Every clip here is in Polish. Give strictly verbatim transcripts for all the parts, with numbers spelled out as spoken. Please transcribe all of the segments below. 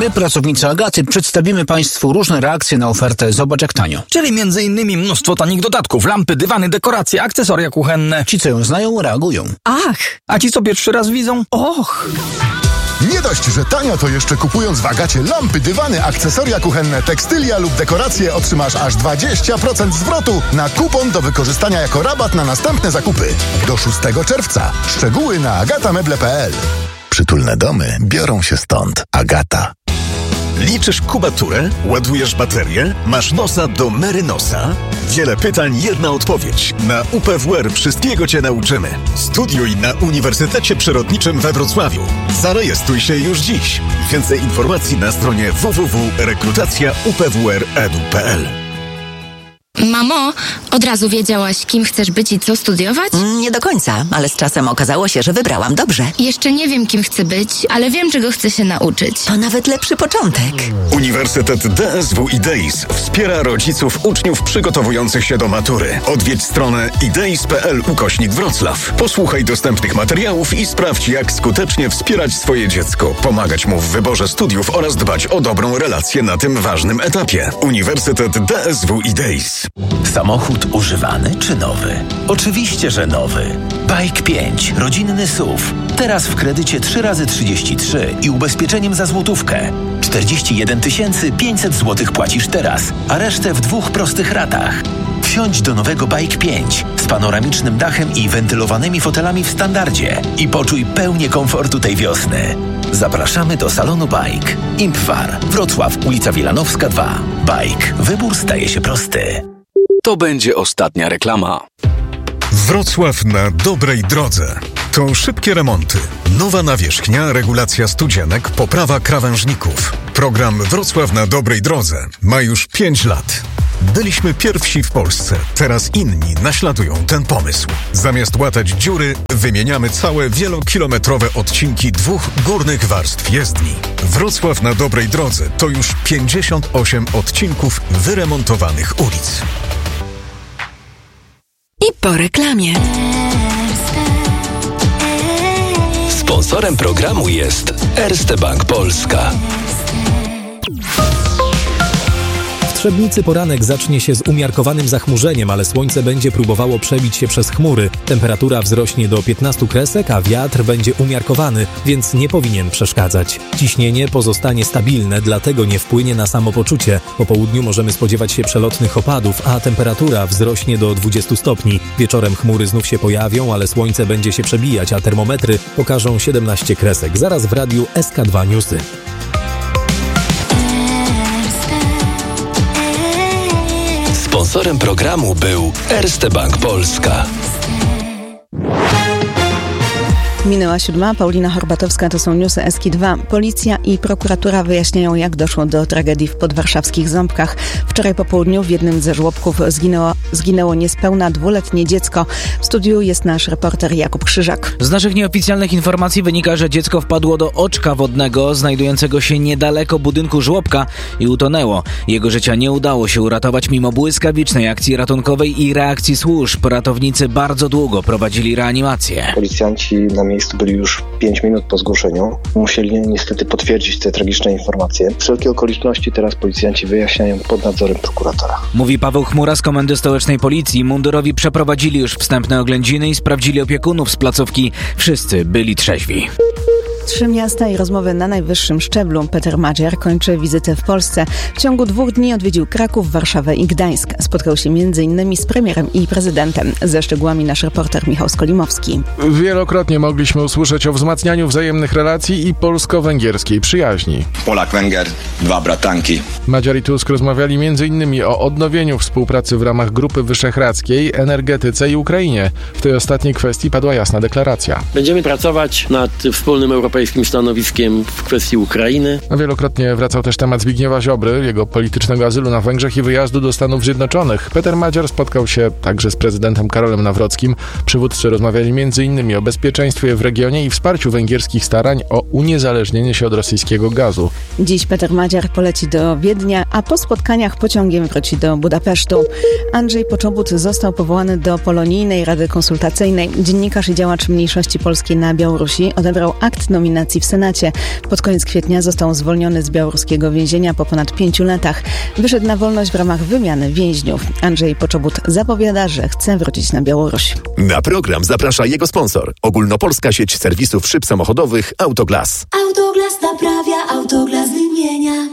My, pracownicy Agaty, przedstawimy Państwu różne reakcje na ofertę Zobacz jak tanio. Czyli między innymi mnóstwo tanich dodatków, lampy, dywany, dekoracje, akcesoria kuchenne. Ci, co ją znają, reagują. Ach! A ci, co pierwszy raz widzą? Och! Nie dość, że tanio, to jeszcze kupując w Agacie lampy, dywany, akcesoria kuchenne, tekstylia lub dekoracje otrzymasz aż dwadzieścia procent zwrotu na kupon do wykorzystania jako rabat na następne zakupy. Do szóstego czerwca. Szczegóły na agatameble kropka p l. Przytulne domy biorą się stąd. Agata. Liczysz kubaturę? Ładujesz baterię? Masz nosa do Merynosa? Wiele pytań, jedna odpowiedź. Na U P W R wszystkiego Cię nauczymy. Studiuj na Uniwersytecie Przyrodniczym we Wrocławiu. Zarejestruj się już dziś. Więcej informacji na stronie w w w kropka rekrutacja u p w r kropka e d u kropka p l. Mamo, od razu wiedziałaś, kim chcesz być i co studiować? Nie do końca, ale z czasem okazało się, że wybrałam dobrze. Jeszcze nie wiem, kim chcę być, ale wiem, czego chcę się nauczyć. To nawet lepszy początek. Uniwersytet D S W IDEIS wspiera rodziców uczniów przygotowujących się do matury. Odwiedź stronę ideis kropka p l ukośnik Wrocław. Posłuchaj dostępnych materiałów i sprawdź, jak skutecznie wspierać swoje dziecko, pomagać mu w wyborze studiów oraz dbać o dobrą relację na tym ważnym etapie. Uniwersytet D S W IDEIS. Samochód używany czy nowy? Oczywiście, że nowy. Bike pięć, rodzinny S U V. Teraz w kredycie trzy razy trzydzieści trzy i ubezpieczeniem za złotówkę. czterdzieści jeden tysięcy pięćset złotych płacisz teraz, a resztę w dwóch prostych ratach. Wsiądź do nowego Bike pięć z panoramicznym dachem i wentylowanymi fotelami w standardzie i poczuj pełnię komfortu tej wiosny. Zapraszamy do salonu Bike. Impfar, Wrocław, ulica Wilanowska dwa. Bike. Wybór staje się prosty. To będzie ostatnia reklama. Wrocław na dobrej drodze. To szybkie remonty, nowa nawierzchnia, regulacja studzienek, poprawa krawężników. Program Wrocław na dobrej drodze ma już pięć lat. Byliśmy pierwsi w Polsce, teraz inni naśladują ten pomysł. Zamiast łatać dziury, wymieniamy całe wielokilometrowe odcinki dwóch górnych warstw jezdni. Wrocław na dobrej drodze to już pięćdziesiąt osiem odcinków wyremontowanych ulic. I po reklamie. Sponsorem programu jest Erste Bank Polska. W Trzebnicy poranek zacznie się z umiarkowanym zachmurzeniem, ale słońce będzie próbowało przebić się przez chmury. Temperatura wzrośnie do piętnastu kresek, a wiatr będzie umiarkowany, więc nie powinien przeszkadzać. Ciśnienie pozostanie stabilne, dlatego nie wpłynie na samopoczucie. Po południu możemy spodziewać się przelotnych opadów, a temperatura wzrośnie do dwudziestu stopni. Wieczorem chmury znów się pojawią, ale słońce będzie się przebijać, a termometry pokażą siedemnaście kresek. Zaraz w radiu S K dwa Newsy. Sponsorem programu był Erste Bank Polska. Minęła siódma, Paulina Horbatowska, to są newsy S K dwa. Policja i prokuratura wyjaśniają, jak doszło do tragedii w podwarszawskich Ząbkach. Wczoraj po południu w jednym ze żłobków zginęło, zginęło niespełna dwuletnie dziecko. W studiu jest nasz reporter Jakub Krzyżak. Z naszych nieoficjalnych informacji wynika, że dziecko wpadło do oczka wodnego znajdującego się niedaleko budynku żłobka i utonęło. Jego życia nie udało się uratować mimo błyskawicznej akcji ratunkowej i reakcji służb. Ratownicy bardzo długo prowadzili reanimację. Policjanci na miejscu byli już pięć minut po zgłoszeniu. Musieli niestety potwierdzić te tragiczne informacje. Wszelkie okoliczności teraz policjanci wyjaśniają pod nadzorem prokuratora. Mówi Paweł Chmura z Komendy Stołecznej Policji. Mundurowi przeprowadzili już wstępne oględziny i sprawdzili opiekunów z placówki. Wszyscy byli trzeźwi. Trzy miasta i rozmowy na najwyższym szczeblu. Peter Madziar kończy wizytę w Polsce. W ciągu dwóch dni odwiedził Kraków, Warszawę i Gdańsk. Spotkał się między innymi z premierem i prezydentem. Ze szczegółami nasz reporter Michał Skolimowski. Wielokrotnie mogliśmy usłyszeć o wzmacnianiu wzajemnych relacji i polsko-węgierskiej przyjaźni. Polak-Węgier, dwa bratanki. Madziar i Tusk rozmawiali między innymi o odnowieniu współpracy w ramach Grupy Wyszehradzkiej, energetyce i Ukrainie. W tej ostatniej kwestii padła jasna deklaracja. Będziemy pracować nad wspólnym europejskim stanowiskiem w kwestii Ukrainy. A wielokrotnie wracał też temat Zbigniewa Ziobry, jego politycznego azylu na Węgrzech i wyjazdu do Stanów Zjednoczonych. Peter Madziar spotkał się także z prezydentem Karolem Nawrockim. Przywódcy rozmawiali między innymi o bezpieczeństwie w regionie i wsparciu węgierskich starań o uniezależnienie się od rosyjskiego gazu. Dziś Peter Madziar poleci do Wiednia, a po spotkaniach pociągiem wróci do Budapesztu. Andrzej Poczobut został powołany do Polonijnej Rady Konsultacyjnej. Dziennikarz i działacz mniejszości polskiej na Białorusi odebrał akt nominacji nominacji w Senacie. Pod koniec kwietnia został zwolniony z białoruskiego więzienia po ponad pięciu latach. Wyszedł na wolność w ramach wymiany więźniów. Andrzej Poczobut zapowiada, że chce wrócić na Białoruś. Na program zaprasza jego sponsor. Ogólnopolska sieć serwisów szyb samochodowych Autoglas. Autoglas naprawia, Autoglas wymienia.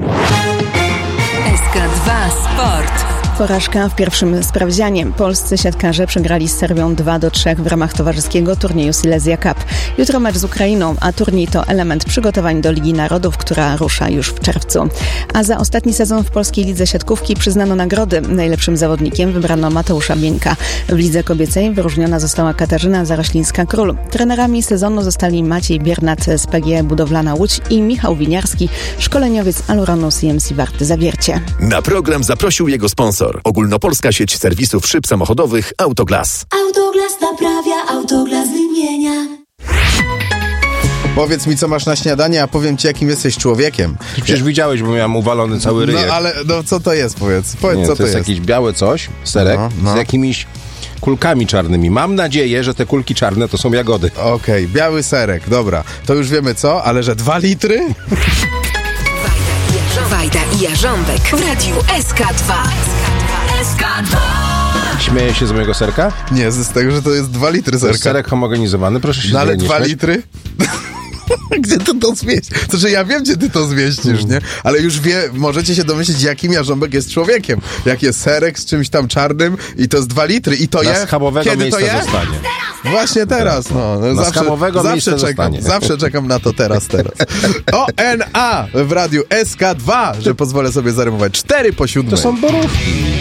S K dwa Sport. Porażka w pierwszym sprawdzianie. Polscy siatkarze przegrali z Serbią dwa do trzech w ramach towarzyskiego turnieju Silesia Cup. Jutro mecz z Ukrainą, a turniej to element przygotowań do Ligi Narodów, która rusza już w czerwcu. A za ostatni sezon w polskiej lidze siatkówki przyznano nagrody. Najlepszym zawodnikiem wybrano Mateusza Bieńka. W lidze kobiecej wyróżniona została Katarzyna Zaroślińska-Król. Trenerami sezonu zostali Maciej Biernat z P G E Budowlana Łódź i Michał Winiarski, szkoleniowiec Aluronu C M C Warty Zawiercie. Na program zaprosił jego sponsor. Ogólnopolska sieć serwisów szyb samochodowych Autoglas. Autoglas naprawia, Autoglas wymienia. Powiedz mi, co masz na śniadanie, a powiem ci, jakim jesteś człowiekiem. Przecież widziałeś, bo miałem uwalony cały ryjek. No ale no, co to jest, powiedz. Powiedz, Nie, co to, to jest, jest. jakieś białe coś, serek, no, no. z jakimiś kulkami czarnymi. Mam nadzieję, że te kulki czarne to są jagody. Okej, okay, biały serek, dobra. To już wiemy co, ale że dwa litry? Wajda i Jarząbek w radiu S K dwa. S K dwa. Śmieje się z mojego serka? Nie, z tego, że to jest dwa litry serka. To jest serek homogenizowany, proszę się no, ale nie dwa śmiać. litry? Gdzie ty to zmieścisz? To, że ja wiem, gdzie ty to zmieścisz, nie? Ale już wie, możecie się domyślić, jakim Jarząbek jest człowiekiem. Jak jest serek z czymś tam czarnym i to jest dwa litry i to Na je... schabowego Kiedy miejsca to je? zostanie. Właśnie teraz, no. Na zawsze, schabowego zawsze miejsca czekam, zostanie. zawsze czekam na to teraz, teraz. O N A w radiu S K dwa, że pozwolę sobie zarymować. Cztery po siódmej. To są borówki.